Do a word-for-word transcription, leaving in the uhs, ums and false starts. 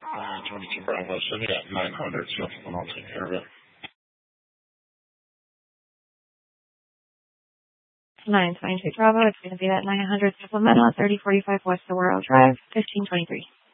Uh, twenty-two Bravo, send me at nine hundred, so I'll take care of it. nine twenty-two Bravo, it's going to be that nine hundred supplemental at thirty forty-five West Saguaro Drive, fifteen twenty-three.